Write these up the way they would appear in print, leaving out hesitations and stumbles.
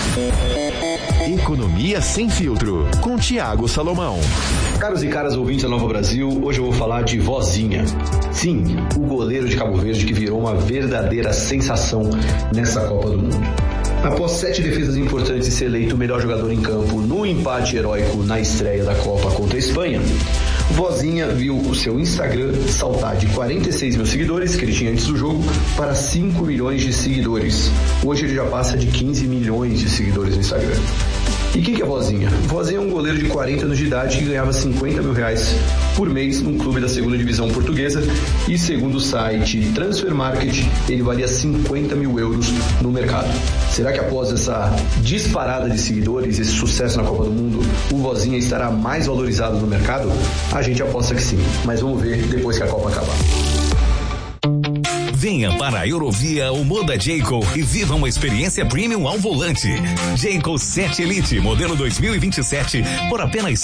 Economia Sem Filtro, com Thiago Salomão. Caros e caras ouvintes da Nova Brasil, hoje eu vou falar de Vozinha. Sim, o goleiro de Cabo Verde que virou uma verdadeira sensação nessa Copa do Mundo. Após 7 defesas importantes e ser eleito o melhor jogador em campo no empate heróico na estreia da Copa contra a Espanha, Vozinha viu o seu Instagram saltar de 46 mil seguidores, que ele tinha antes do jogo, para 5 milhões de seguidores. Hoje ele já passa de 15 milhões de seguidores no Instagram. E quem que é Vozinha? Vozinha é um goleiro de 40 anos de idade que ganhava 50 mil reais por mês num clube da segunda divisão portuguesa e, segundo o site Transfer Market, ele valia 50 mil euros no mercado. Será que após essa disparada de seguidores, esse sucesso na Copa do Mundo, o Vozinha estará mais valorizado no mercado? A gente aposta que sim, mas vamos ver depois que a Copa acabar. Venha para a Eurovia ou Moda Jayco e viva uma experiência premium ao volante. Jayco 7 Elite, modelo 2027, por apenas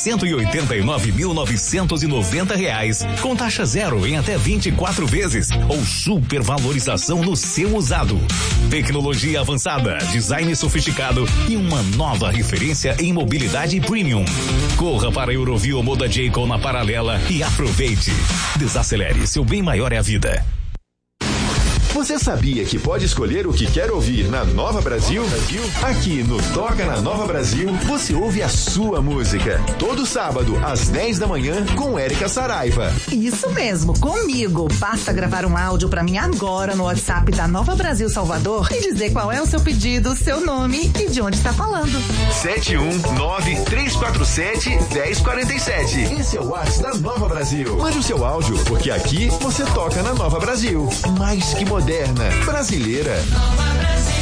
R$189.990, com taxa zero em até 24 vezes, ou supervalorização no seu usado. Tecnologia avançada, design sofisticado e uma nova referência em mobilidade premium. Corra para a Eurovia ou Moda Jayco na Paralela e aproveite. Desacelere, seu bem maior é a vida. Você sabia que pode escolher o que quer ouvir na Nova Brasil? Aqui no Toca na Nova Brasil, você ouve a sua música. Todo sábado, às 10 da manhã, com Érica Saraiva. Isso mesmo, comigo. Basta gravar um áudio pra mim agora no WhatsApp da Nova Brasil Salvador e dizer qual é o seu pedido, seu nome e de onde está falando. 719-347-1047. Esse é o WhatsApp da Nova Brasil. Mande o seu áudio, porque aqui você toca na Nova Brasil. Mais que moderna, brasileira. Nova Brasil.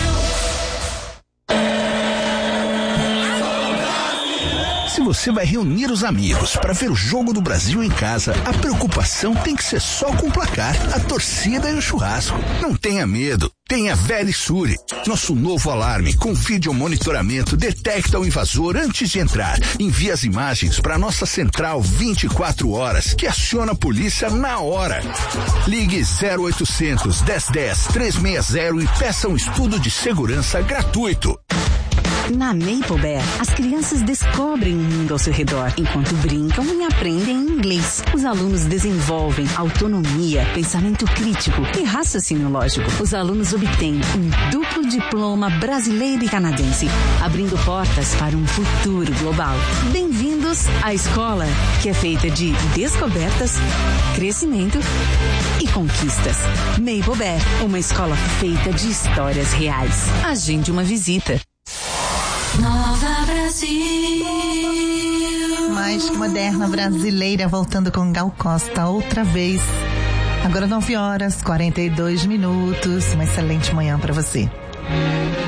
Se você vai reunir os amigos para ver o jogo do Brasil em casa, a preocupação tem que ser só com o placar, a torcida e o churrasco. Não tenha medo. Tenha Verisure. Nosso novo alarme com vídeo monitoramento detecta o invasor antes de entrar. Envia as imagens para nossa central 24 horas, que aciona a polícia na hora. Ligue 0800 1010 360 e peça um estudo de segurança gratuito. Na Maple Bear, as crianças descobrem o mundo ao seu redor, enquanto brincam e aprendem inglês. Os alunos desenvolvem autonomia, pensamento crítico e raciocínio lógico. Os alunos obtêm um duplo diploma brasileiro e canadense, abrindo portas para um futuro global. Bem-vindos à escola, que é feita de descobertas, crescimento e conquistas. Maple Bear, uma escola feita de histórias reais. Agende uma visita. Nova Brasil. Mais que moderna brasileira, voltando com Gal Costa outra vez. Agora 9 horas, 42 minutos. Uma excelente manhã para você.